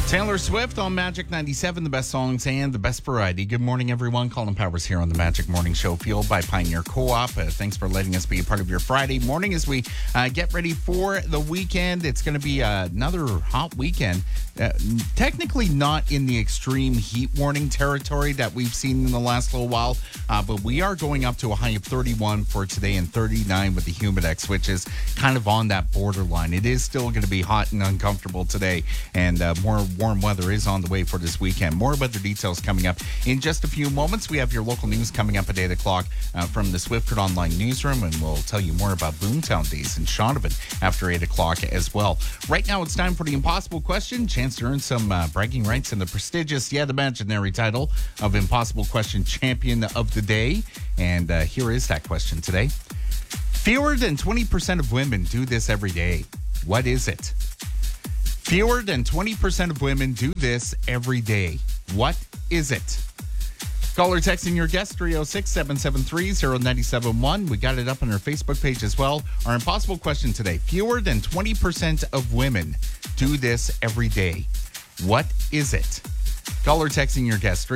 Taylor Swift on Magic 97, the best songs and the best variety. Good morning, everyone. Colin Powers here on the Magic Morning Show, fueled by Pioneer Co-op. Thanks for letting us be a part of your Friday morning as we get ready for the weekend. It's going to be another hot weekend. Technically not in the extreme heat warning territory that we've seen in the last little while, but we are going up to a high of 31 for today and 39 with the Humidex, which is kind of on that borderline. It is still going to be hot and uncomfortable today, and more warm weather is on the way for this weekend. More weather details coming up in just a few moments. We have your local news coming up at 8 o'clock from the Swift Current Online newsroom, and we'll tell you more about Boomtown Days in Shaunavon after 8 o'clock as well. Right now, it's time for the impossible question. Chance to earn some bragging rights in the prestigious, the imaginary title of Impossible Question Champion of the Day. And here is that question today. Fewer than 20% of women do this every day. What is it? Fewer than 20% of women do this every day. What is it? Call or text in your guest, 306-773-0971. We got it up on our Facebook page as well. Our impossible question today. Fewer than 20% of women do this every day. What is it? Call or text in your guest,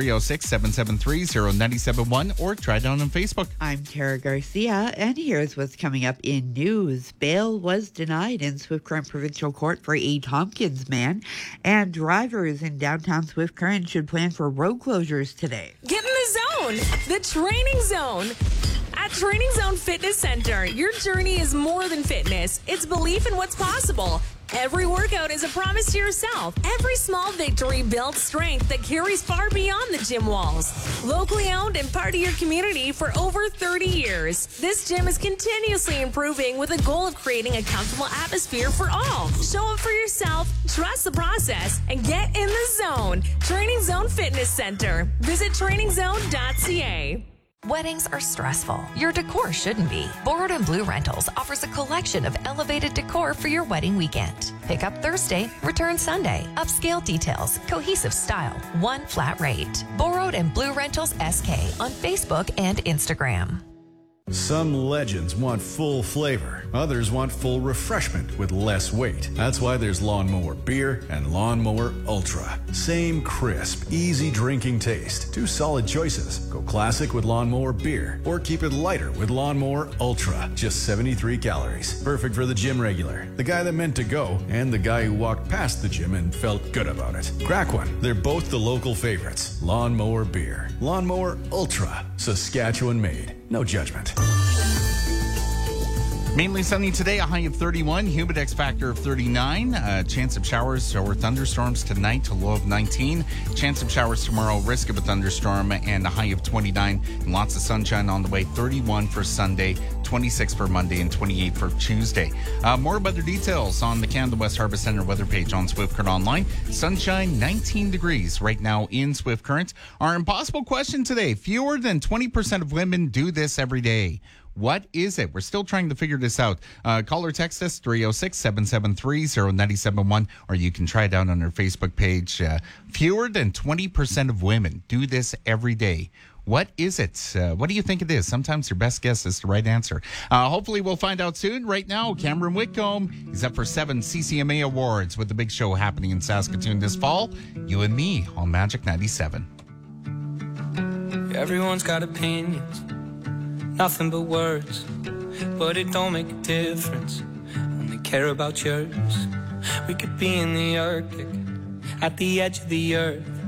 306-773-0971, or try it out on Facebook. I'm Tara Garcia, and here's what's coming up in news. Bail was denied in Swift Current Provincial Court for a Tompkins man, and drivers in downtown Swift Current should plan for road closures today. Get in the zone, the training zone. At Training Zone Fitness Center, your journey is more than fitness. It's belief in what's possible. Every workout is a promise to yourself. Every small victory builds strength that carries far beyond the gym walls. Locally owned and part of your community for over 30 years. This gym is continuously improving with a goal of creating a comfortable atmosphere for all. Show up for yourself, trust the process, and get in the zone. Training Zone Fitness Center. Visit trainingzone.ca. Weddings are stressful. Your decor shouldn't be. Borrowed and Blue Rentals offers a collection of elevated decor for your wedding weekend. Pick up Thursday, return Sunday. Upscale details, cohesive style, one flat rate. Borrowed and Blue Rentals SK on Facebook and Instagram. Some legends want full flavor. Others want full refreshment with less weight. That's why there's Lawnmower Beer and Lawnmower Ultra. Same crisp, easy drinking taste. Two solid choices. Go classic with Lawnmower Beer or keep it lighter with Lawnmower Ultra. Just 73 calories. Perfect for the gym regular, the guy that meant to go, and the guy who walked past the gym and felt good about it. Crack one. They're both the local favorites. Lawnmower Beer. Lawnmower Ultra. Saskatchewan made. No judgment. Mainly sunny today, a high of 31, humidex factor of 39, chance of showers or thunderstorms tonight, a low of 19, chance of showers tomorrow, risk of a thunderstorm, and a high of 29, and lots of sunshine on the way, 31 for Sunday, 26 for Monday, and 28 for Tuesday. More weather details on the Canada West Harbour Centre weather page on Swift Current Online. Sunshine, 19 degrees right now in Swift Current. Our impossible question today, fewer than 20% of women do this every day. What is it? We're still trying to figure this out. Call or text us, 306-773-0971, or you can try it out on our Facebook page. Fewer than 20% of women do this every day. What is it? What do you think it is? Sometimes your best guess is the right answer. Hopefully we'll find out soon. Right now, Cameron Whitcomb, he's up for 7 CCMA awards with the big show happening in Saskatoon this fall. You and me on Magic 97. Everyone's got opinions. Nothing but words, but it don't make a difference. Only care about yours. We could be in the Arctic, at the edge of the earth,